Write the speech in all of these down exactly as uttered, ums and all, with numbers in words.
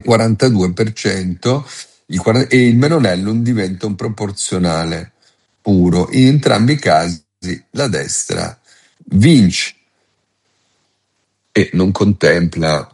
quarantadue per cento, il quar- e il Menonellum diventa un proporzionale puro. In entrambi i casi la destra vince e non contempla,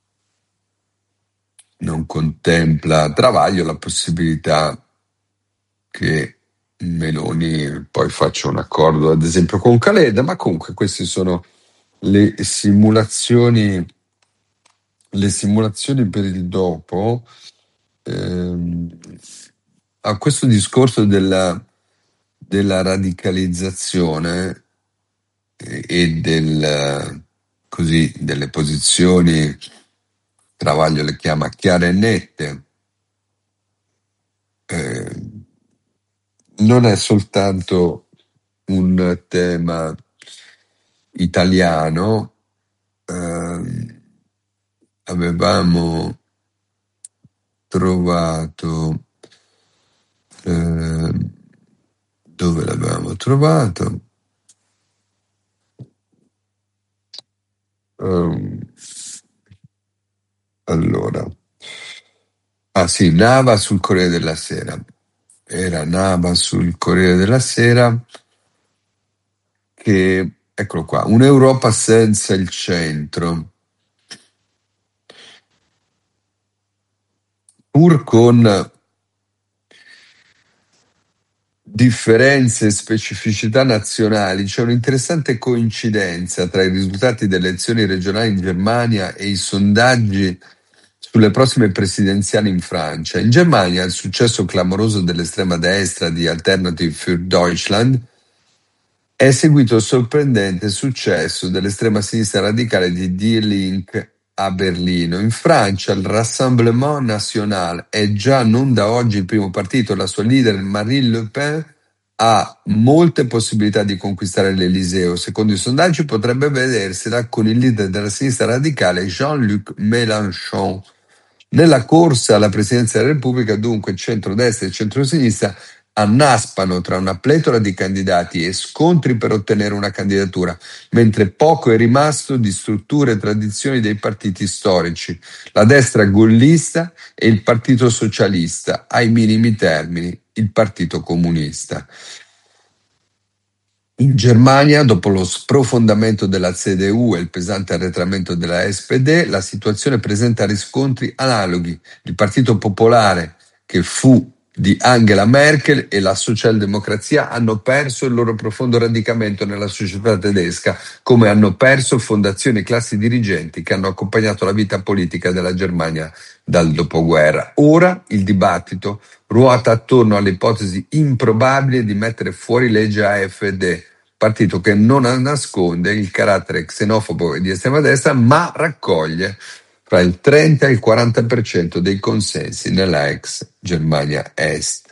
non contempla Travaglio la possibilità che Meloni poi faccia un accordo, ad esempio, con Calenda, ma comunque queste sono le simulazioni, le simulazioni per il dopo. Ehm, a questo discorso della, della radicalizzazione e, e del, così, delle posizioni, Travaglio le chiama chiare e nette, eh, non è soltanto un tema italiano. ehm, Avevamo trovato, ehm, dove l'avevamo trovato? Ehm, allora, ah sì, Nava sul Corriere della Sera. Era Nava sul Corriere della Sera che, eccolo qua, un'Europa senza il centro. Pur con differenze e specificità nazionali, c'è un'interessante coincidenza tra i risultati delle elezioni regionali in Germania e i sondaggi sulle prossime presidenziali in Francia. In Germania il successo clamoroso dell'estrema destra di Alternative für Deutschland è seguito il sorprendente successo dell'estrema sinistra radicale di Die Linke a Berlino. In Francia il Rassemblement National è già non da oggi il primo partito. La sua leader Marine Le Pen ha molte possibilità di conquistare l'Eliseo. Secondo i sondaggi potrebbe vedersela con il leader della sinistra radicale Jean-Luc Mélenchon. Nella corsa alla presidenza della Repubblica, dunque, centrodestra e centrosinistra annaspano tra una pletora di candidati e scontri per ottenere una candidatura, mentre poco è rimasto di strutture e tradizioni dei partiti storici. La destra gollista e il Partito Socialista, ai minimi termini, il Partito Comunista. In Germania, dopo lo sprofondamento della C D U e il pesante arretramento della S P D, la situazione presenta riscontri analoghi. Il Partito Popolare, che fu di Angela Merkel, e la socialdemocrazia hanno perso il loro profondo radicamento nella società tedesca, come hanno perso fondazioni e classi dirigenti che hanno accompagnato la vita politica della Germania dal dopoguerra. Ora il dibattito ruota attorno all'ipotesi improbabile di mettere fuori legge A F D, partito che non nasconde il carattere xenofobo e di estrema destra, ma raccoglie fra il trenta e il quaranta per cento dei consensi nella ex Germania Est.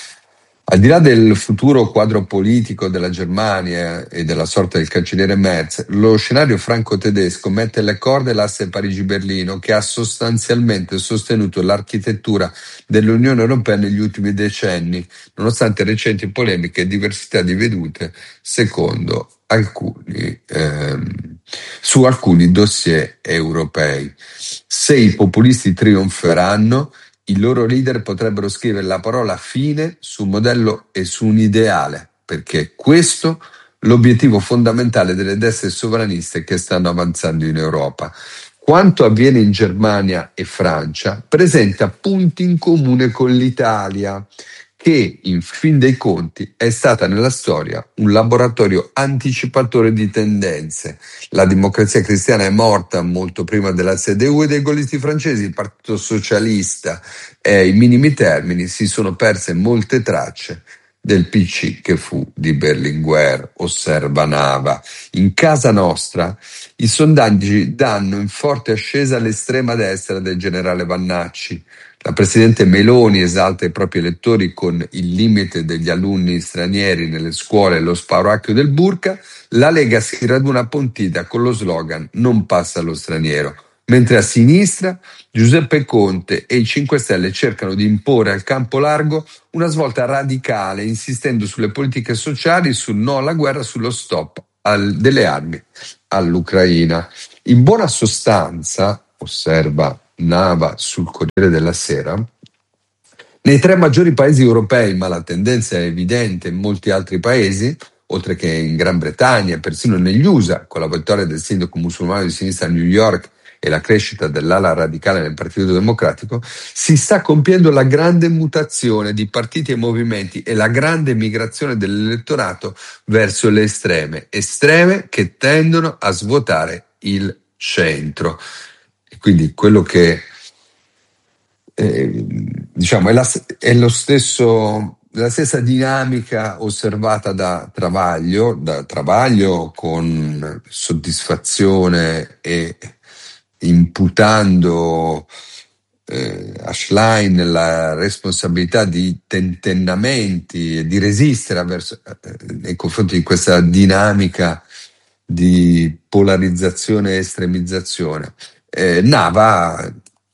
Al di là del futuro quadro politico della Germania e della sorte del cancelliere Merz, lo scenario franco-tedesco mette alle corde l'asse Parigi-Berlino, che ha sostanzialmente sostenuto l'architettura dell'Unione Europea negli ultimi decenni, nonostante recenti polemiche e diversità di vedute secondo alcuni, ehm, su alcuni dossier europei. Se i populisti trionferanno, i loro leader potrebbero scrivere la parola fine su un modello e su un ideale, perché questo è l'obiettivo fondamentale delle destre sovraniste che stanno avanzando in Europa. Quanto avviene in Germania e Francia presenta punti in comune con l'Italia, che in fin dei conti è stata nella storia un laboratorio anticipatore di tendenze. La democrazia cristiana è morta molto prima della C D U e dei gollisti francesi. Il Partito Socialista è ai minimi termini, si sono perse molte tracce del P C che fu di Berlinguer, osserva Nava. In casa nostra i sondaggi danno in forte ascesa l'estrema destra del generale Vannacci. La presidente Meloni esalta i propri elettori con il limite degli alunni stranieri nelle scuole e lo spauracchio del burka. La Lega si raduna a Pontida con lo slogan "Non passa lo straniero", mentre a sinistra Giuseppe Conte e i cinque Stelle cercano di imporre al campo largo una svolta radicale, insistendo sulle politiche sociali, sul no alla guerra, sullo stop al, delle armi all'Ucraina. In buona sostanza, osserva Nava sul Corriere della Sera, nei tre maggiori paesi europei, ma la tendenza è evidente in molti altri paesi, oltre che in Gran Bretagna, persino negli U S A, con la vittoria del sindaco musulmano di sinistra a New York e la crescita dell'ala radicale nel Partito Democratico, si sta compiendo la grande mutazione di partiti e movimenti e la grande migrazione dell'elettorato verso le estreme, estreme che tendono a svuotare il centro. E quindi quello che eh, diciamo è, la, è lo stesso, la stessa dinamica osservata da Travaglio, da Travaglio con soddisfazione e imputando eh, a Schlein la responsabilità di tentennamenti e di resistere verso, eh, nei confronti di questa dinamica di polarizzazione e estremizzazione. Eh, Nava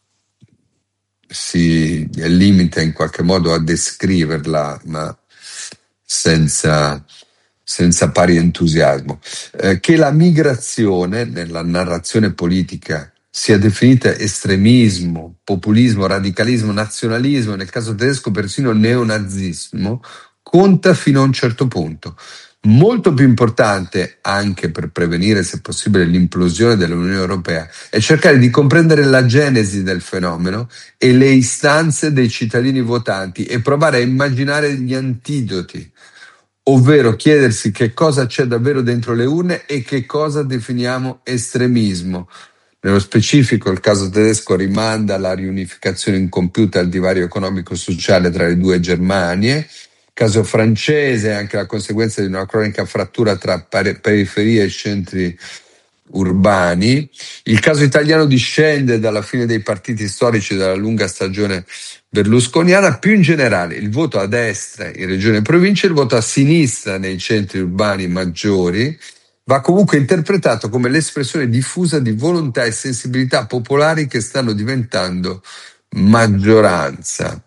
si limita in qualche modo a descriverla, ma senza, senza pari entusiasmo. Eh, che la migrazione nella narrazione politica sia definita estremismo, populismo, radicalismo, nazionalismo, nel caso tedesco persino neonazismo, conta fino a un certo punto. Molto più importante, anche per prevenire, se possibile, l'implosione dell'Unione Europea, è cercare di comprendere la genesi del fenomeno e le istanze dei cittadini votanti e provare a immaginare gli antidoti, ovvero chiedersi che cosa c'è davvero dentro le urne e che cosa definiamo estremismo. Nello specifico, il caso tedesco rimanda alla riunificazione incompiuta al divario economico-sociale tra le due Germanie. Caso francese è anche la conseguenza di una cronica frattura tra periferie e centri urbani. Il caso italiano discende dalla fine dei partiti storici dalla lunga stagione berlusconiana. Più in generale, il voto a destra in regione e province, il voto a sinistra nei centri urbani maggiori va comunque interpretato come l'espressione diffusa di volontà e sensibilità popolari che stanno diventando maggioranza.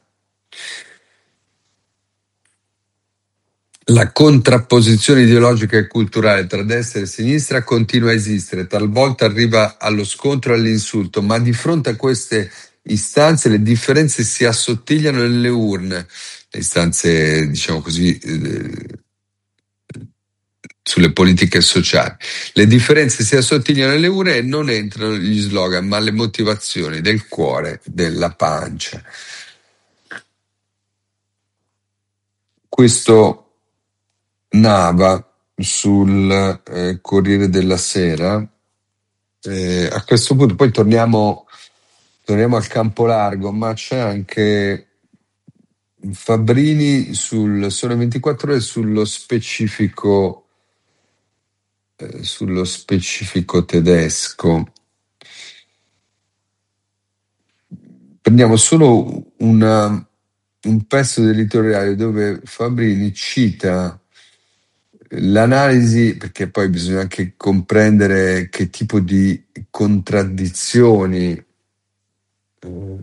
La contrapposizione ideologica e culturale tra destra e sinistra continua a esistere, talvolta arriva allo scontro e all'insulto, ma di fronte a queste istanze le differenze si assottigliano nelle urne, le istanze, diciamo così, eh, sulle politiche sociali. Le differenze si assottigliano nelle urne e non entrano gli slogan, ma le motivazioni del cuore, della pancia. Questo Nava sul eh, Corriere della Sera. Eh, a questo punto poi torniamo, torniamo al campo largo, ma c'è anche Fabbrini sul Sole ventiquattro Ore sullo specifico, eh, sullo specifico tedesco. Prendiamo solo una, un pezzo dell'editoriale dove Fabbrini cita l'analisi, perché poi bisogna anche comprendere che tipo di contraddizioni eh,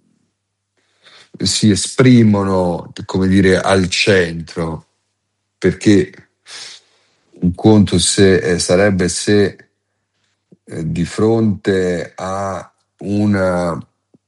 si esprimono, come dire, al centro, perché un conto se, eh, sarebbe se eh, di fronte a una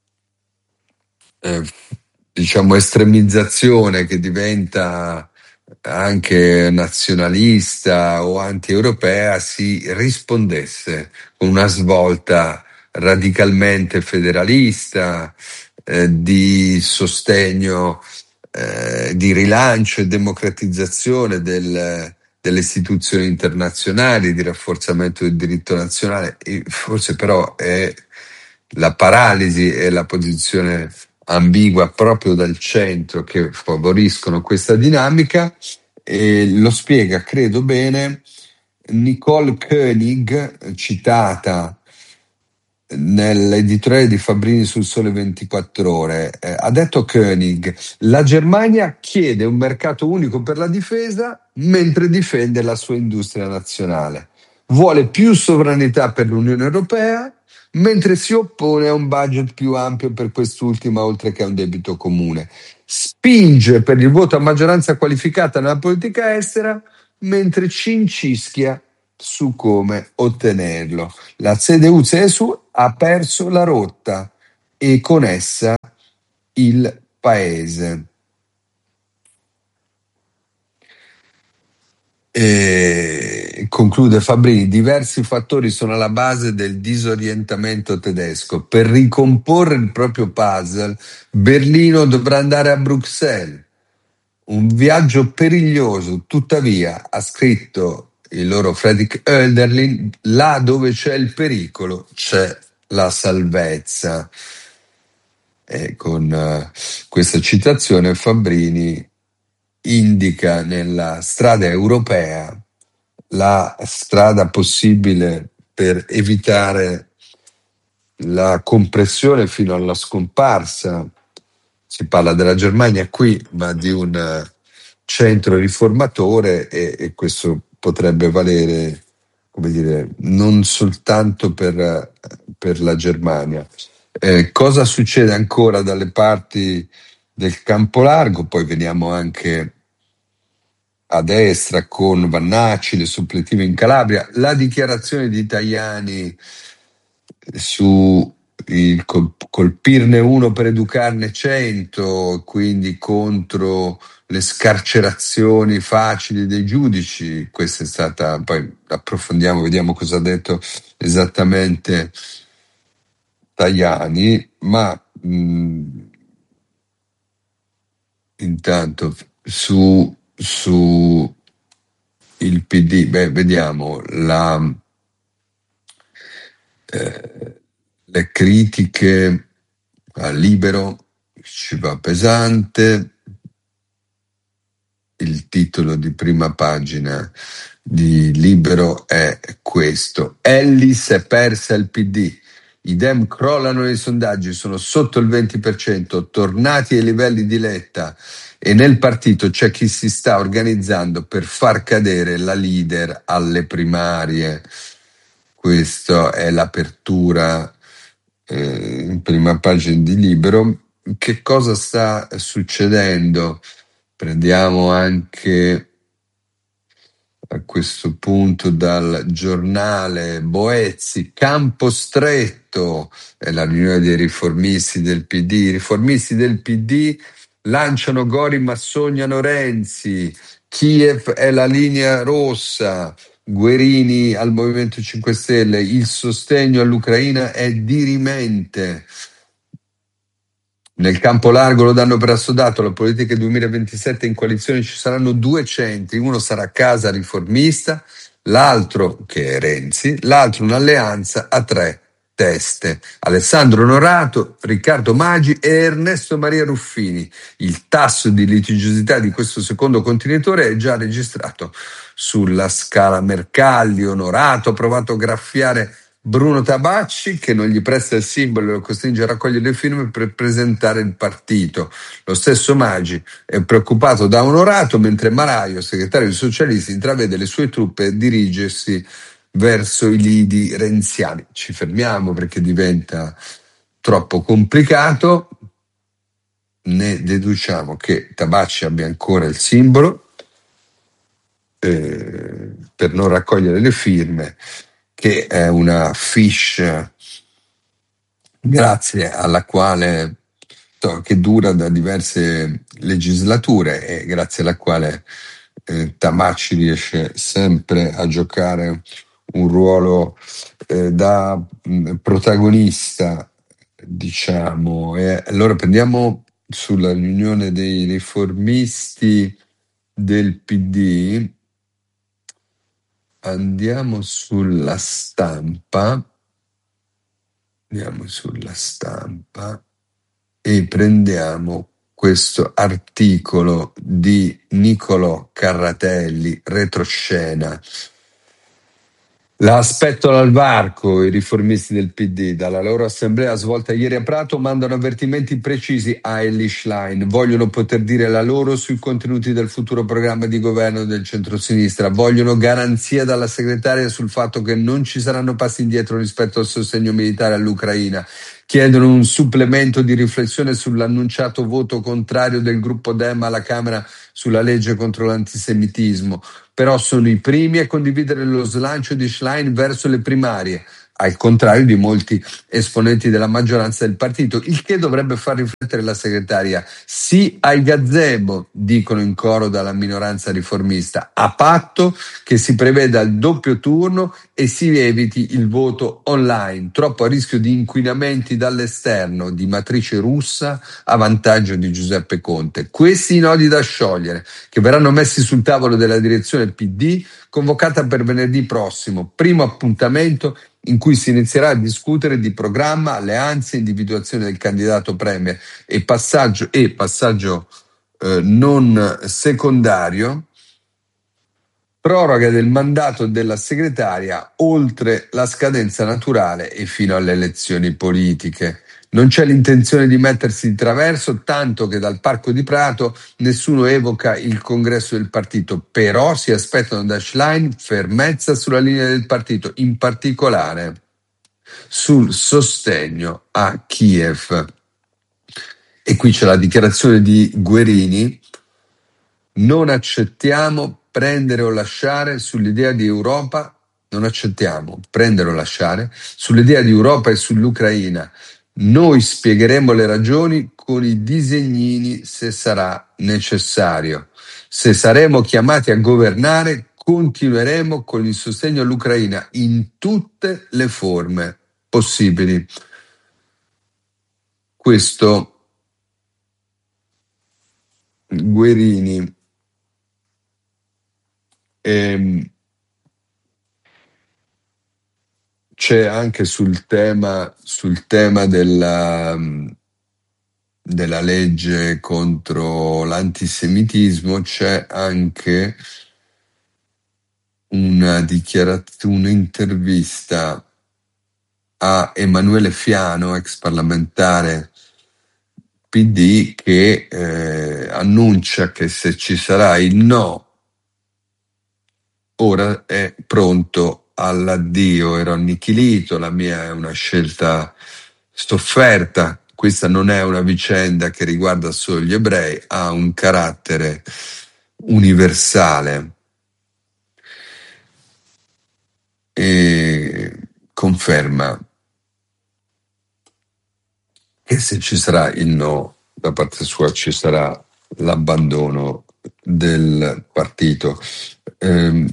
eh, diciamo estremizzazione che diventa anche nazionalista o anti-europea si rispondesse con una svolta radicalmente federalista, eh, di sostegno, eh, di rilancio e democratizzazione del, delle istituzioni internazionali, di rafforzamento del diritto nazionale. E forse però è la paralisi e la posizione ambigua proprio dal centro che favoriscono questa dinamica, e lo spiega, credo bene, Nicole Koenig, citata nell'editoriale di Fabbrini sul Sole ventiquattro Ore. Eh, ha detto Koenig: la Germania chiede un mercato unico per la difesa mentre difende la sua industria nazionale. Vuole più sovranità per l'Unione Europea mentre si oppone a un budget più ampio per quest'ultima, oltre che a un debito comune. Spinge per il voto a maggioranza qualificata nella politica estera mentre cincischia su come ottenerlo. La C D U-C S U ha perso la rotta e con essa il paese. E conclude Fabrini, diversi fattori sono alla base del disorientamento tedesco. Per ricomporre il proprio puzzle, Berlino dovrà andare a Bruxelles. Un viaggio periglioso, tuttavia, ha scritto il loro Friedrich Hölderlin, là dove c'è il pericolo c'è la salvezza. E con uh, questa citazione Fabrini indica nella strada europea la strada possibile per evitare la compressione fino alla scomparsa. Si parla della Germania qui, ma di un uh, centro riformatore e, e questo potrebbe valere, come dire, non soltanto per, uh, per la Germania. Eh, cosa succede ancora dalle parti del campo largo? Poi veniamo anche a destra con Vannacci, le suppletive in Calabria, la dichiarazione di Tajani su il col- colpirne uno per educarne cento, quindi contro le scarcerazioni facili dei giudici. Questa è stata, poi approfondiamo, vediamo cosa ha detto esattamente Tajani, ma mh, intanto su, su il P D, beh, vediamo la, eh, le critiche a Libero, ci va pesante. Il titolo di prima pagina di Libero è questo: Ellis è persa il P D. I Dem crollano nei sondaggi, sono sotto il venti per cento, tornati ai livelli di Letta, e nel partito c'è chi si sta organizzando per far cadere la leader alle primarie. Questa è l'apertura eh, in prima pagina di Libero. Che cosa sta succedendo? Prendiamo anche a questo punto dal giornale Boezzi, Campo Stretto, è la riunione dei riformisti del P D. I riformisti del P D lanciano Gori ma sognano Renzi, Kiev è la linea rossa, Guerini al Movimento cinque Stelle, il sostegno all'Ucraina è dirimente. Nel campo largo lo danno per assodato, la politica duemilaventisette in coalizione ci saranno due centri, uno sarà Casa Riformista, l'altro, che è Renzi, l'altro un'alleanza a tre teste, Alessandro Onorato, Riccardo Maggi e Ernesto Maria Ruffini. Il tasso di litigiosità di questo secondo contenitore è già registrato sulla scala Mercalli. Onorato ha provato a graffiare Bruno Tabacci, che non gli presta il simbolo e lo costringe a raccogliere le firme per presentare il partito. Lo stesso Maggi è preoccupato da Onorato, mentre Maraio, segretario dei socialisti, intravede le sue truppe dirigersi verso i lidi renziani. Ci fermiamo perché diventa troppo complicato. Ne deduciamo che Tabacci abbia ancora il simbolo eh, per non raccogliere le firme, che è una fiche grazie alla quale che dura da diverse legislature e grazie alla quale eh, Tabacci riesce sempre a giocare un ruolo eh, da mh, protagonista, diciamo. E allora prendiamo sulla riunione dei riformisti del P D. Andiamo sulla stampa, andiamo sulla stampa e prendiamo questo articolo di Niccolò Carratelli, retroscena. La aspettano al varco i riformisti del P D. Dalla loro assemblea svolta ieri a Prato mandano avvertimenti precisi a Elly Schlein. Vogliono poter dire la loro sui contenuti del futuro programma di governo del centrosinistra. Vogliono garanzia dalla segretaria sul fatto che non ci saranno passi indietro rispetto al sostegno militare all'Ucraina. Chiedono un supplemento di riflessione sull'annunciato voto contrario del gruppo Dem alla Camera sulla legge contro l'antisemitismo. Però sono i primi a condividere lo slancio di Schlein verso le primarie. al contrario di molti esponenti della maggioranza del partito, il che dovrebbe far riflettere la segretaria. Sì ai gazebo, dicono in coro dalla minoranza riformista, a patto che si preveda il doppio turno e si eviti il voto online, troppo a rischio di inquinamenti dall'esterno di matrice russa a vantaggio di Giuseppe Conte. Questi i nodi da sciogliere, che verranno messi sul tavolo della direzione P D, convocata per venerdì prossimo, primo appuntamento in cui si inizierà a discutere di programma, alleanze, individuazione del candidato premier e passaggio, e passaggio eh, non secondario, proroga del mandato della segretaria oltre la scadenza naturale e fino alle elezioni politiche. Non c'è l'intenzione di mettersi di traverso, tanto che dal Parco di Prato nessuno evoca il congresso del partito, però si aspettano da Schlein fermezza sulla linea del partito, in particolare sul sostegno a Kiev. E qui c'è la dichiarazione di Guerini: non accettiamo prendere o lasciare sull'idea di Europa, non accettiamo prendere o lasciare sull'idea di Europa e sull'Ucraina. Noi spiegheremo le ragioni con i disegnini se sarà necessario. Se saremo chiamati a governare, continueremo con il sostegno all'Ucraina in tutte le forme possibili. Questo Guerini. Ehm, c'è anche sul tema, sul tema della, della legge contro l'antisemitismo, c'è anche una dichiarazione, un'intervista a Emanuele Fiano, ex parlamentare P D, che eh, annuncia che se ci sarà il no, ora è pronto all'addio, ero annichilito, la mia è una scelta sofferta, questa non è una vicenda che riguarda solo gli ebrei, ha un carattere universale e conferma che se ci sarà il no da parte sua ci sarà l'abbandono del partito. Ehm,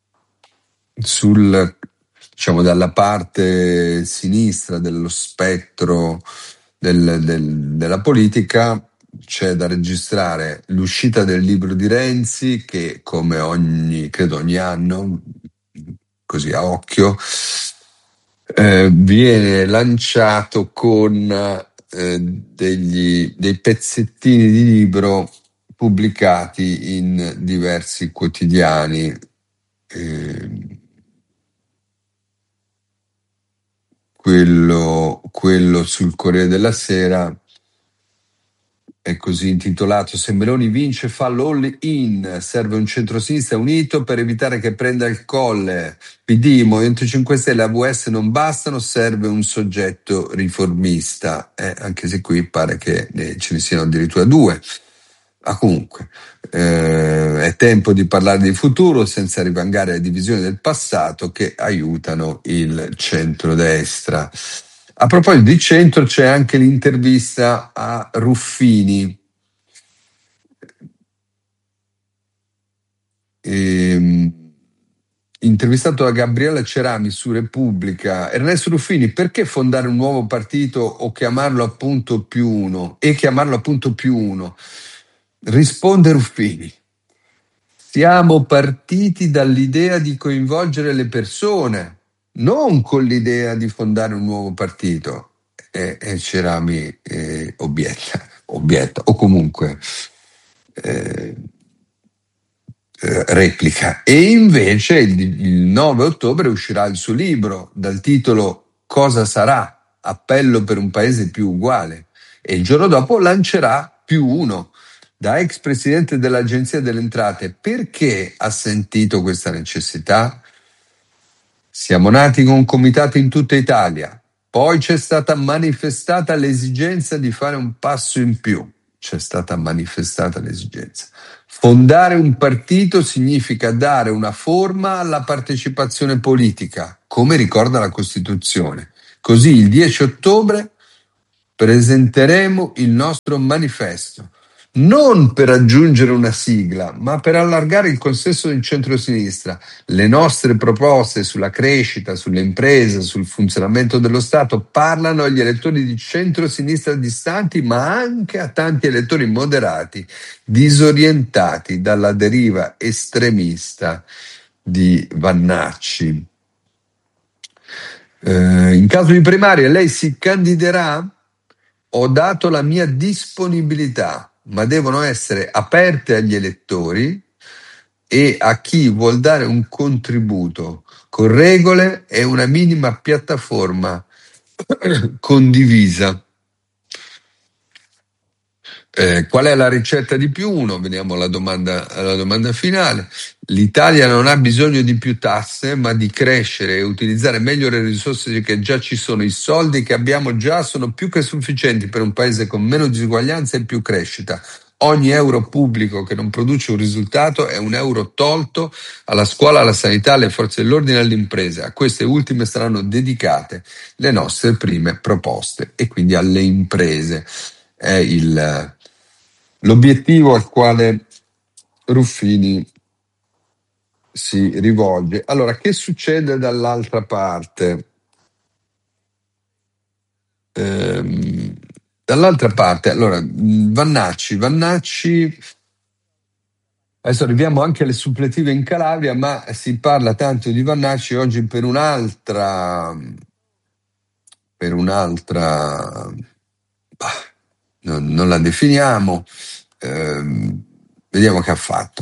sul, diciamo, dalla parte sinistra dello spettro del, del, della politica c'è da registrare l'uscita del libro di Renzi, che come ogni, credo ogni anno, così a occhio, eh, viene lanciato con eh, degli, dei pezzettini di libro pubblicati in diversi quotidiani. Eh, quello, quello sul Corriere della Sera è così intitolato: se Meloni vince fa l'all in, serve un centrosinistra unito per evitare che prenda il colle. P D, Movimento cinque Stelle e A V S non bastano, serve un soggetto riformista. Eh, anche se qui pare che ne, ce ne siano addirittura due. Ma comunque eh, è tempo di parlare di futuro senza rivangare le divisioni del passato che aiutano il centrodestra. A proposito di centro, c'è anche l'intervista a Ruffini. Ehm, intervistato da Gabriella Cerami su Repubblica: Ernesto Ruffini, perché fondare un nuovo partito o chiamarlo appunto più uno? E chiamarlo appunto più uno? Risponde Ruffini: siamo partiti dall'idea di coinvolgere le persone, non con l'idea di fondare un nuovo partito. E, e Cerami eh, obietta, obietta, o comunque eh, eh, replica. E invece il, il nove ottobre uscirà il suo libro dal titolo Cosa sarà? Appello per un paese più uguale. E il giorno dopo lancerà Più uno. Da ex presidente dell'Agenzia delle Entrate, perché ha sentito questa necessità? Siamo nati con comitati in tutta Italia, poi c'è stata manifestata l'esigenza di fare un passo in più. c'è stata manifestata l'esigenza. Fondare un partito significa dare una forma alla partecipazione politica, come ricorda la Costituzione. Così il dieci ottobre presenteremo il nostro manifesto, non per aggiungere una sigla, ma per allargare il consenso del centro-sinistra. Le nostre proposte sulla crescita, sulle imprese, sul funzionamento dello Stato parlano agli elettori di centro-sinistra distanti, ma anche a tanti elettori moderati, disorientati dalla deriva estremista di Vannacci. Eh, in caso di primarie lei si candiderà? Ho dato la mia disponibilità, ma devono essere aperte agli elettori e a chi vuol dare un contributo con regole e una minima piattaforma condivisa. Eh, qual è la ricetta di più uno? Veniamo alla domanda, alla domanda finale. L'Italia non ha bisogno di più tasse, ma di crescere e utilizzare meglio le risorse che già ci sono. I soldi che abbiamo già sono più che sufficienti per un paese con meno disuguaglianza e più crescita. Ogni euro pubblico che non produce un risultato è un euro tolto alla scuola, alla sanità, alle forze dell'ordine e alle imprese. A queste ultime saranno dedicate le nostre prime proposte e quindi alle imprese. È il l'obiettivo al quale Ruffini si rivolge. Allora, che succede dall'altra parte? Ehm, dall'altra parte, allora, Vannacci, Vannacci, adesso arriviamo anche alle suppletive in Calabria, ma si parla tanto di Vannacci oggi per un'altra, per un'altra, bah, non, non la definiamo, ehm, vediamo che ha fatto.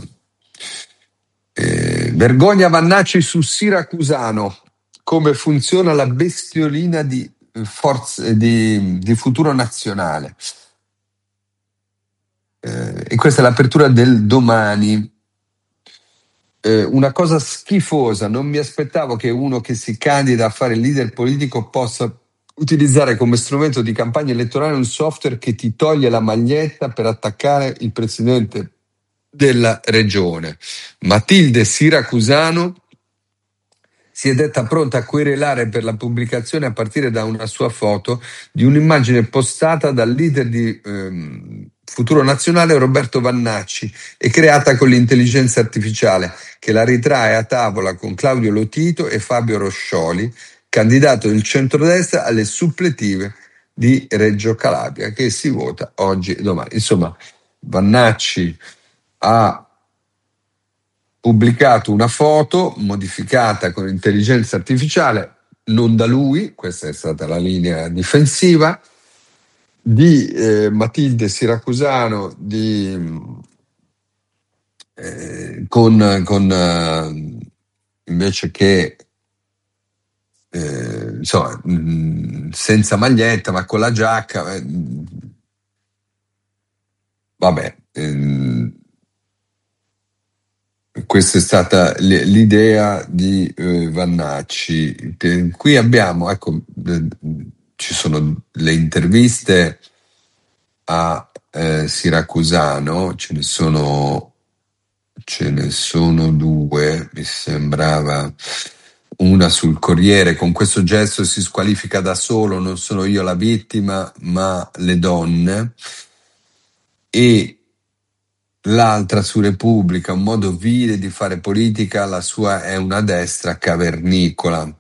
Eh, vergogna Vannacci su Siracusano, come funziona la bestiolina di, forze, di, di Futuro Nazionale. Eh, e questa è l'apertura del Domani. Eh, una cosa schifosa, non mi aspettavo che uno che si candida a fare leader politico possa utilizzare come strumento di campagna elettorale un software che ti toglie la maglietta per attaccare il presidente della regione. Matilde Siracusano si è detta pronta a querelare per la pubblicazione a partire da una sua foto di un'immagine postata dal leader di ehm, Futuro Nazionale Roberto Vannacci e creata con l'intelligenza artificiale, che la ritrae a tavola con Claudio Lotito e Fabio Roscioli, candidato del centrodestra alle suppletive di Reggio Calabria, che si vota oggi e domani. Insomma, Vannacci ha pubblicato una foto modificata con intelligenza artificiale, non da lui, questa è stata la linea difensiva, di eh, Matilde Siracusano di, eh, con, con eh, invece che eh, insomma, mh, senza maglietta ma con la giacca, eh, vabbè, eh, questa è stata l'idea di eh, Vannacci. Qui abbiamo, ecco, eh, ci sono le interviste a eh, Siracusano, ce ne sono, ce ne sono due, mi sembrava. Una sul Corriere: con questo gesto si squalifica da solo, non sono io la vittima, ma le donne. E l'altra su Repubblica: un modo vile di fare politica, la sua è una destra cavernicola.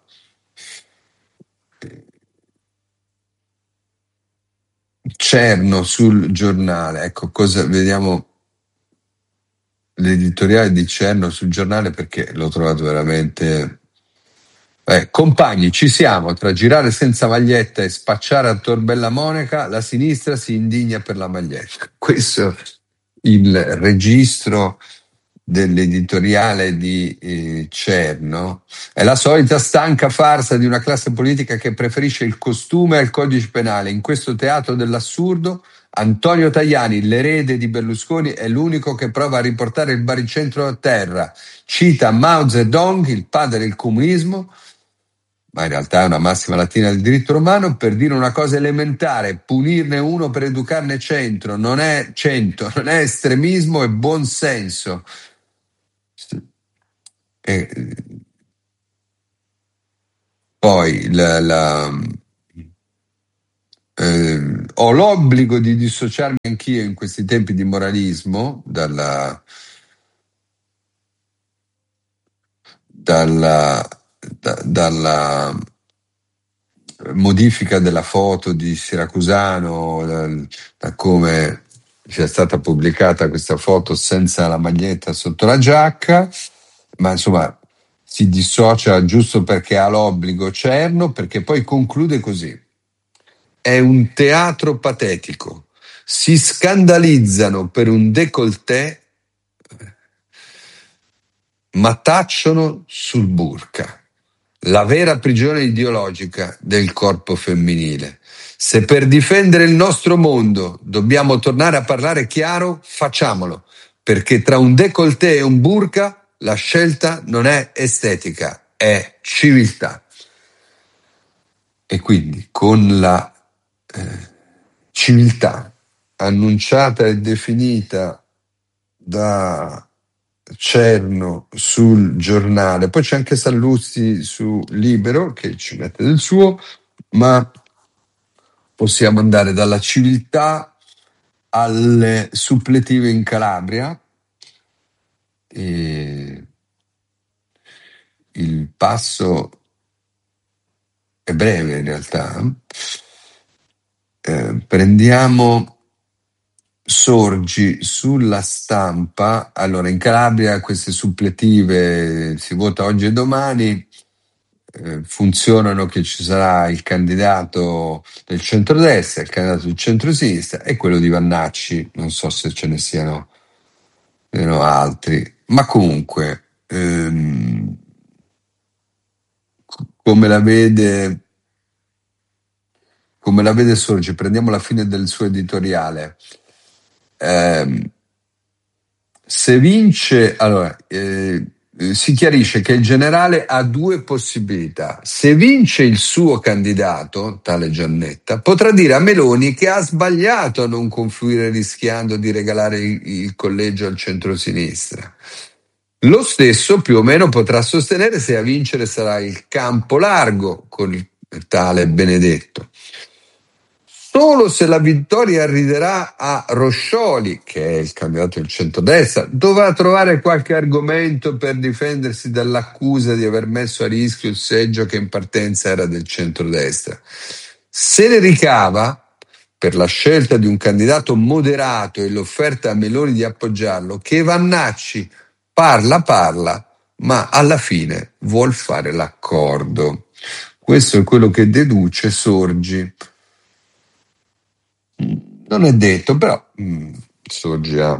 Cerno sul Giornale, ecco cosa vediamo, l'editoriale di Cerno sul Giornale, perché l'ho trovato veramente. Eh, compagni, ci siamo, tra girare senza maglietta e spacciare a Torbella Monaca, la sinistra si indigna per la maglietta. Questo il registro dell'editoriale di eh, Cerno. È la solita stanca farsa di una classe politica che preferisce il costume al codice penale. In questo teatro dell'assurdo, Antonio Tajani, l'erede di Berlusconi, è l'unico che prova a riportare il baricentro a terra. Cita Mao Zedong, il padre del comunismo, ma in realtà è una massima latina del diritto romano, per dire una cosa elementare: punirne uno per educarne cento non è cento, non è estremismo, è buon senso. E poi la, la, eh, ho l'obbligo di dissociarmi anch'io in questi tempi di moralismo dalla, dalla, da- dalla modifica della foto di Siracusano, da, da come sia stata pubblicata questa foto senza la maglietta sotto la giacca, ma insomma si dissocia giusto perché ha l'obbligo cerno, perché poi conclude così: è un teatro patetico, si scandalizzano per un décolleté ma tacciono sul burqa, la vera prigione ideologica del corpo femminile. Se per difendere il nostro mondo dobbiamo tornare a parlare chiaro, facciamolo, perché tra un décolleté e un burqa la scelta non è estetica, è civiltà. E quindi con la eh, civiltà annunciata e definita da Cerno sul giornale, poi c'è anche Sallusti su Libero che ci mette del suo, ma possiamo andare dalla civiltà alle suppletive in Calabria. E il passo è breve in realtà. Eh, prendiamo Sorgi sulla Stampa. Allora, in Calabria queste suppletive si vota oggi e domani. Eh, funzionano che ci sarà il candidato del centrodestra, il candidato del centrosinistra e quello di Vannacci. Non so se ce ne siano, siano altri, ma comunque ehm, come la vede come la vede Sorgi. Prendiamo la fine del suo editoriale. Eh, se vince, allora, eh, si chiarisce che il generale ha due possibilità. Se vince il suo candidato, tale Giannetta, potrà dire a Meloni che ha sbagliato a non confluire rischiando di regalare il, il collegio al centrosinistra. Lo stesso più o meno potrà sostenere se a vincere sarà il campo largo con il tale Benedetto. Solo se la vittoria arriverà a Roscioli, che è il candidato del centrodestra, dovrà trovare qualche argomento per difendersi dall'accusa di aver messo a rischio il seggio che in partenza era del centrodestra. Se ne ricava, per la scelta di un candidato moderato e l'offerta a Meloni di appoggiarlo, che Vannacci parla parla, ma alla fine vuol fare l'accordo. Questo è quello che deduce Sorgi. Non è detto, però mh, Sorgi ha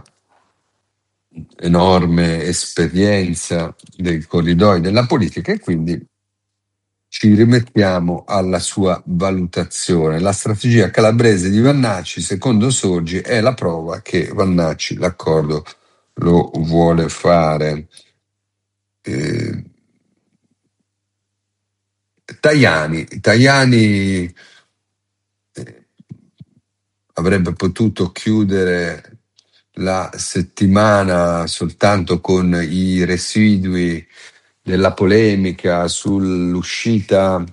enorme esperienza dei corridoi della politica e quindi ci rimettiamo alla sua valutazione. La strategia calabrese di Vannacci, secondo Sorgi, è la prova che Vannacci l'accordo lo vuole fare. Eh, Tajani, Tajani eh, avrebbe potuto chiudere la settimana soltanto con i residui della polemica sull'uscita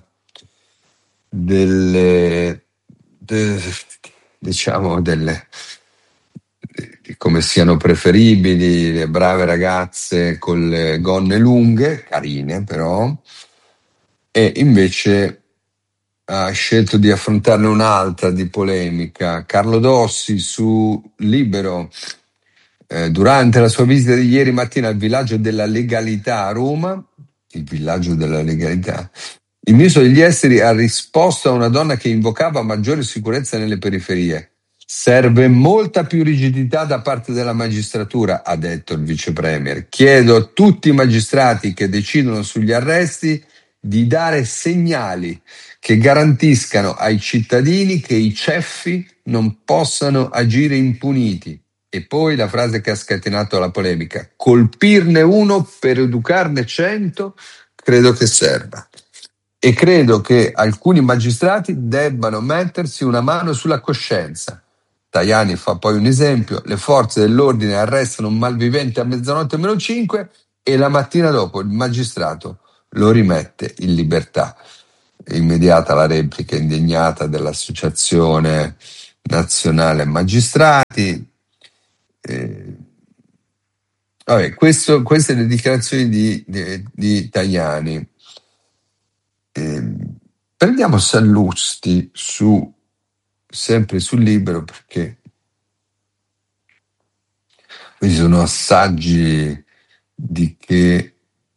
delle, de, diciamo, delle, di come siano preferibili le brave ragazze con le gonne lunghe, carine però, e invece ha scelto di affrontarne un'altra di polemica. Carlo Dossi su Libero, eh, durante la sua visita di ieri mattina al villaggio della legalità a Roma, il villaggio della legalità, il ministro degli esteri ha risposto a una donna che invocava maggiore sicurezza nelle periferie. Serve molta più rigidità da parte della magistratura, ha detto il vice premier. Chiedo a tutti i magistrati che decidono sugli arresti di dare segnali che garantiscano ai cittadini che i ceffi non possano agire impuniti. E poi la frase che ha scatenato la polemica: colpirne uno per educarne cento, credo che serva. e credo che alcuni magistrati debbano mettersi una mano sulla coscienza. Tajani fa poi un esempio: le forze dell'ordine arrestano un malvivente a mezzanotte meno cinque e la mattina dopo il magistrato lo rimette in libertà. Immediata la replica indignata dell'Associazione Nazionale Magistrati. Eh, vabbè, questo, queste le dichiarazioni di, di, di Tajani. Eh, prendiamo Sallusti su, sempre sul Libero, perché questi sono assaggi di che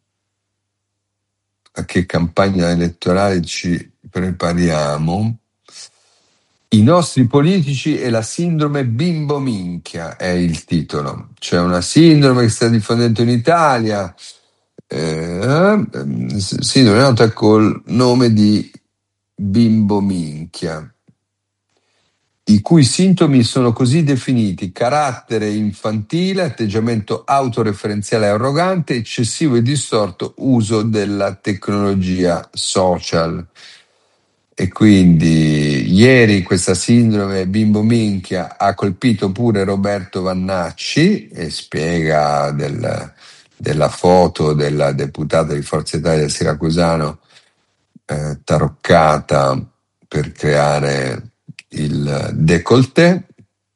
a che campagna elettorale ci prepariamo. I nostri politici e la sindrome bimbo minchia è il titolo. C'è una sindrome che sta diffondendo in Italia, eh, sindrome nota col nome di bimbo minchia, i cui sintomi sono così definiti: carattere infantile, atteggiamento autoreferenziale e arrogante, eccessivo e distorto uso della tecnologia social. E quindi ieri questa sindrome bimbo minchia ha colpito pure Roberto Vannacci, e spiega del, della foto della deputata di Forza Italia del Siracusano eh, taroccata per creare il décolleté,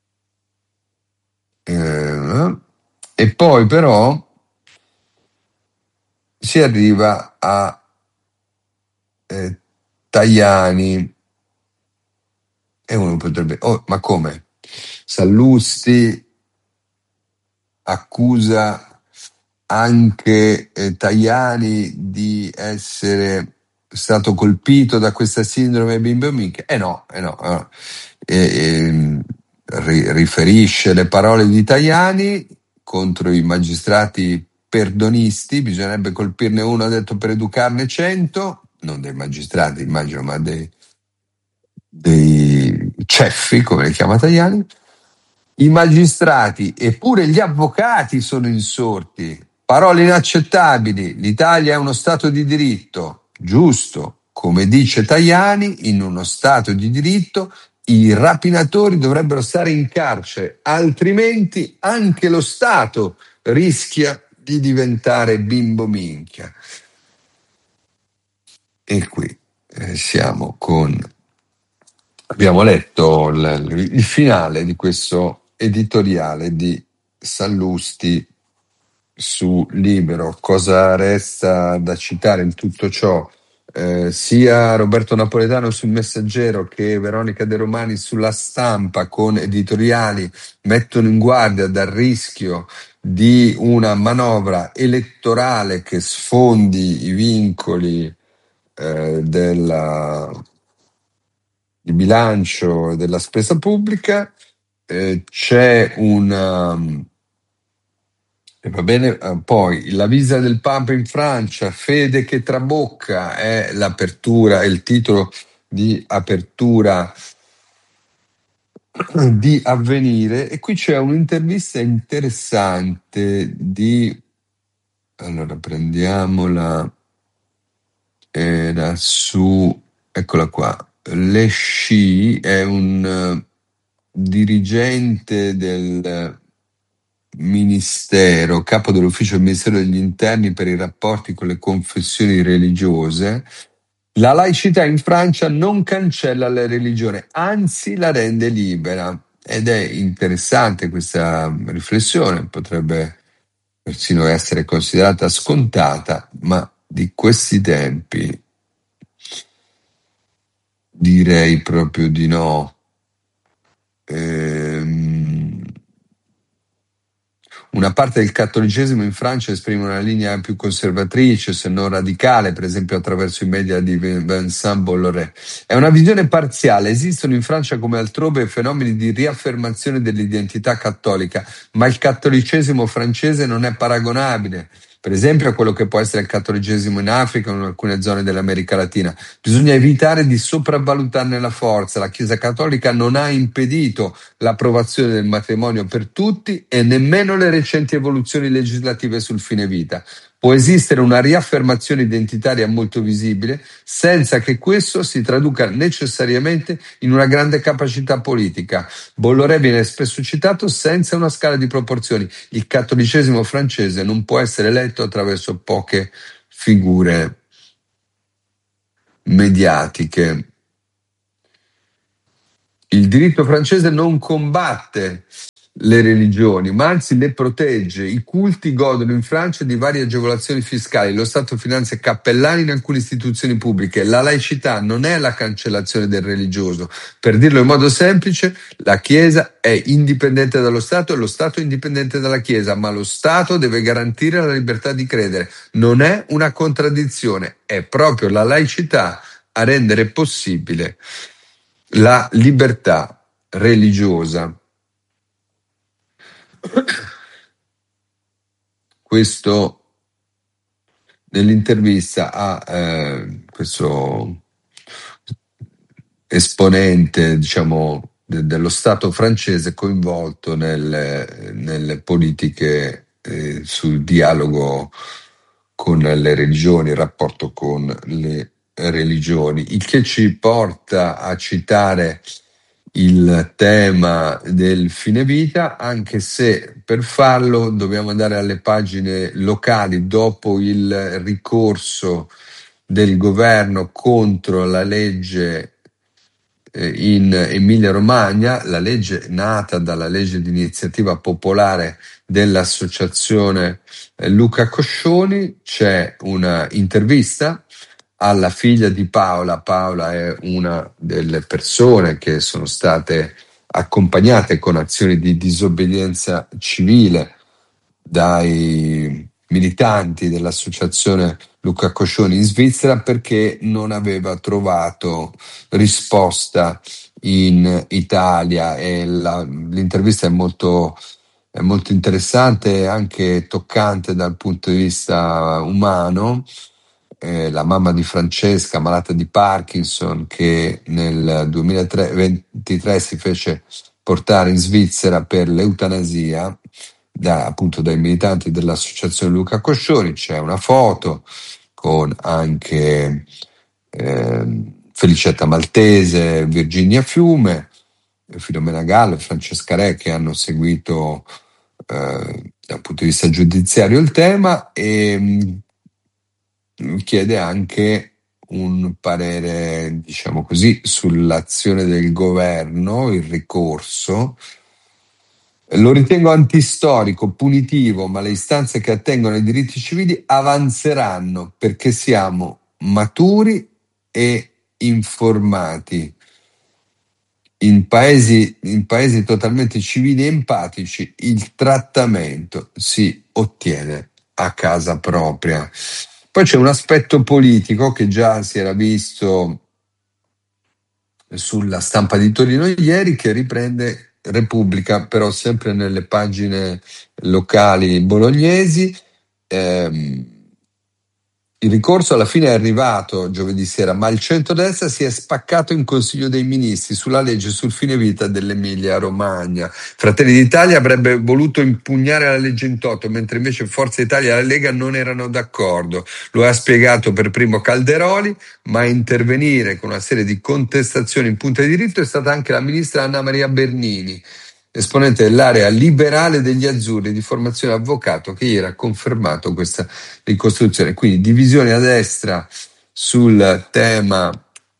eh, e poi però si arriva a eh, Tajani, e uno potrebbe, oh, ma come? Sallusti accusa anche eh, Tajani di essere stato colpito da questa sindrome bimbo minchia? Eh no, eh no, eh no. E, e, ri, riferisce le parole di Tajani contro i magistrati perdonisti: bisognerebbe colpirne uno, ha detto, per educarne cento, non dei magistrati immagino, ma dei, dei ceffi, come li chiama Tajani. I magistrati e pure gli avvocati sono insorti. Parole inaccettabili. L'Italia è uno Stato di diritto. Giusto. Come dice Tajani, in uno Stato di diritto i rapinatori dovrebbero stare in carcere, altrimenti anche lo Stato rischia di diventare bimbo minchia. E qui eh, siamo con... Abbiamo letto il, il finale di questo editoriale di Sallusti su Libero. Cosa resta da citare in tutto ciò? Eh, sia Roberto Napoletano sul Messaggero che Veronica De Romani sulla Stampa, con editoriali, mettono in guardia dal rischio di una manovra elettorale che sfondi i vincoli eh, della, di bilancio della spesa pubblica. Eh, c'è una... E va bene, poi la visita del Papa in Francia, fede che trabocca, è l'apertura, è il titolo di apertura di Avvenire. E qui c'è un'intervista interessante di, allora prendiamola, era su, eccola qua, Le Sci, è un uh, dirigente del Ministero, capo dell'ufficio del Ministero degli Interni per i rapporti con le confessioni religiose. La laicità in Francia non cancella la religione, anzi la rende libera. Ed è interessante questa riflessione, potrebbe persino essere considerata scontata, ma di questi tempi direi proprio di no. Ehm, Una parte del cattolicesimo in Francia esprime una linea più conservatrice, se non radicale, per esempio attraverso i media di Vincent Bolloré. È una visione parziale. Esistono in Francia come altrove fenomeni di riaffermazione dell'identità cattolica, ma il cattolicesimo francese non è paragonabile, per esempio, a quello che può essere il cattolicesimo in Africa o in alcune zone dell'America Latina. Bisogna evitare di sopravvalutarne la forza. La Chiesa cattolica non ha impedito l'approvazione del matrimonio per tutti e nemmeno le recenti evoluzioni legislative sul fine vita. Può esistere una riaffermazione identitaria molto visibile senza che questo si traduca necessariamente in una grande capacità politica. Bolloré viene spesso citato senza una scala di proporzioni. Il cattolicesimo francese non può essere letto attraverso poche figure mediatiche. Il diritto francese non combatte le religioni, ma anzi le protegge. I culti godono in Francia di varie agevolazioni fiscali. Lo Stato finanzia cappellani in alcune istituzioni pubbliche. La laicità non è la cancellazione del religioso. Per dirlo in modo semplice, la Chiesa è indipendente dallo Stato e lo Stato è indipendente dalla Chiesa, ma lo Stato deve garantire la libertà di credere. Non è una contraddizione, è proprio la laicità a rendere possibile la libertà religiosa. Questo nell'intervista a eh, questo esponente, diciamo, de- dello Stato francese coinvolto nelle, nelle politiche eh, sul dialogo con le religioni, il rapporto con le religioni, il che ci porta a citare il tema del fine vita, anche se per farlo dobbiamo andare alle pagine locali. Dopo il ricorso del governo contro la legge eh, in Emilia-Romagna, la legge nata dalla legge di iniziativa popolare dell'associazione eh, Luca Coscioni, c'è una intervista alla figlia di Paola. Paola è una delle persone che sono state accompagnate con azioni di disobbedienza civile dai militanti dell'associazione Luca Coscioni in Svizzera perché non aveva trovato risposta in Italia, e la, l'intervista è molto, è molto interessante e anche toccante dal punto di vista umano. Eh, la mamma di Francesca, malata di Parkinson, che nel duemilaventitré si fece portare in Svizzera per l'eutanasia da, appunto dai militanti dell'associazione Luca Coscioni. C'è una foto con anche eh, Felicetta Maltese, Virginia Fiume, Filomena Gallo e Francesca Re, che hanno seguito eh, dal punto di vista giudiziario il tema, e mh, chiede anche un parere, diciamo così, sull'azione del governo, il ricorso. Lo ritengo antistorico, punitivo, ma le istanze che attengono ai diritti civili avanzeranno perché siamo maturi e informati. In paesi, in paesi totalmente civili e empatici il trattamento si ottiene a casa propria. Poi c'è un aspetto politico che già si era visto sulla stampa di Torino ieri, che riprende Repubblica, però sempre nelle pagine locali bolognesi. Ehm, il ricorso alla fine è arrivato giovedì sera, ma il centrodestra si è spaccato in Consiglio dei Ministri sulla legge sul fine vita dell'Emilia-Romagna. Fratelli d'Italia avrebbe voluto impugnare la legge in toto, mentre invece Forza Italia e la Lega non erano d'accordo. Lo ha spiegato per primo Calderoli, ma a intervenire con una serie di contestazioni in punta di diritto è stata anche la ministra Anna Maria Bernini, esponente dell'area liberale degli azzurri, di formazione avvocato, che ieri ha confermato questa ricostruzione. Quindi divisione a destra sul tema